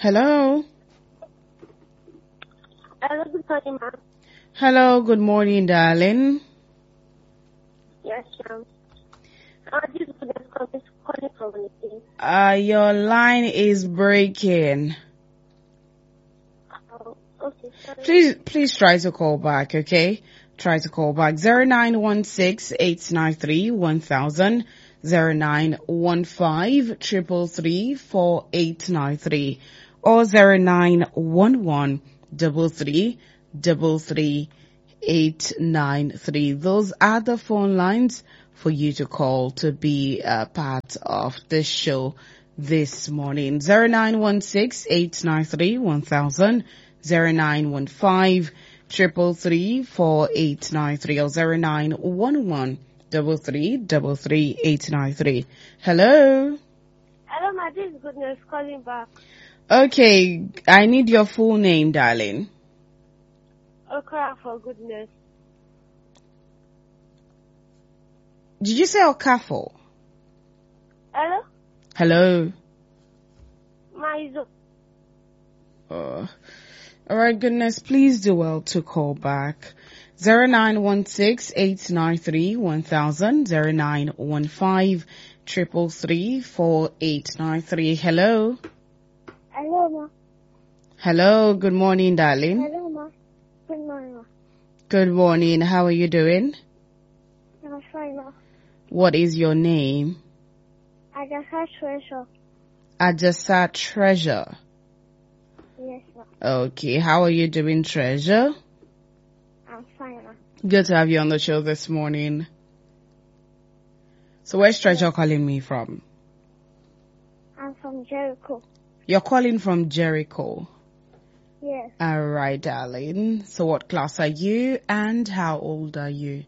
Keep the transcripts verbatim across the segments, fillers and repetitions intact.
Hello. Hello, good morning, ma'am. Hello, good morning, darling. Yes, ma'am. Uh, this is the calling calling from the Uh, your line is breaking. Oh, okay, sorry. Please, please try to call back, okay? Try to call back. zero nine one six, eight nine three, one thousand, zero nine one five, triple three, four eight nine three, or zero nine one one, double three, double three, eight nine three. Those are the phone lines for you to call to be a part of the show this morning. zero nine one six, eight nine three, one thousand, zero nine one five, triple three, four eight nine three, or zero nine one one, double three, double three, eight nine three. Hello. Hello, my this is Goodness calling back. Okay, I need your full name, darling. Okra for goodness. Did you say Okafo? Hello? Hello. My zo- Uh, all right, goodness, please do well to call back. zero nine one six, eight nine three, one thousand, zero nine one five, triple three, four eight nine three. Hello. Hello, ma. Hello, good morning, darling. Hello, ma. Good morning, ma. Good morning, how are you doing? I'm fine, ma. What is your name? I just had treasure. Ajasa Treasure. Yes, ma. Okay, how are you doing, Treasure? I'm fine, ma. Good to have you on the show this morning. So where's Treasure calling me from? I'm from Jericho. You're calling from Jericho. Yes. All right, darling. So what class are you and how old are you?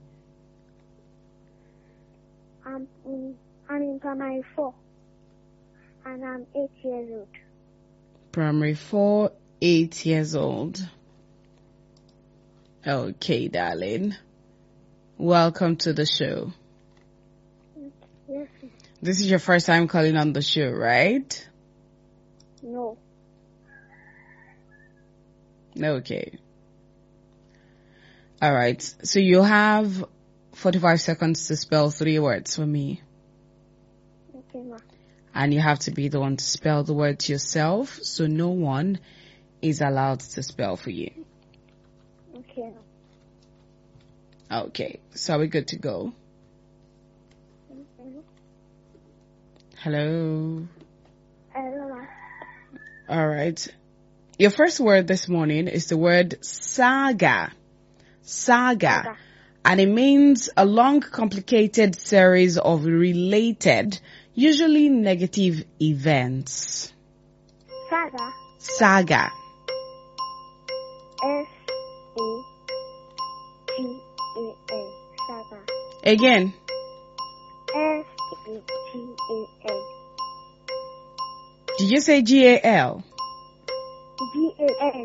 I'm in, I'm in primary four. And I'm eight years old. Primary four, eight years old. Okay, darling. Welcome to the show. Yes. This is your first time calling on the show, right? No. Okay. All right. So you have forty-five seconds to spell three words for me. Okay, ma. And you have to be the one to spell the words yourself, so no one is allowed to spell for you. Okay. Okay. So are we good to go? Okay. Hello. Hello, ma. All right. Your first word this morning is the word saga. Saga. Saga. And it means a long, complicated series of related, usually negative events. Saga. Saga. S A G A N. Saga. Again. S A G A N. Did you say G A L? G A N.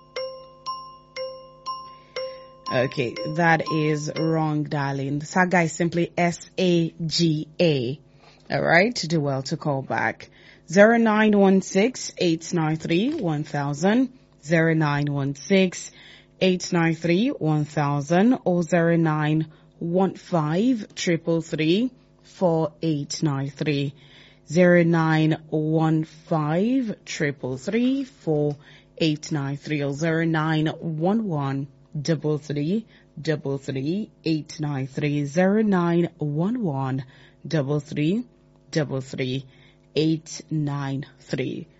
Okay, that is wrong, darling. Saga is simply S A G A. All right, do well to call back. zero nine one six, eight nine three, one thousand, zero nine one six, eight nine three, one thousand, or zero nine one five, triple three, four eight nine three. zero nine one five, triple three, four eight nine three, or zero nine one one, double three, double three, eight nine three, zero nine one one, double three, double three, eight nine three.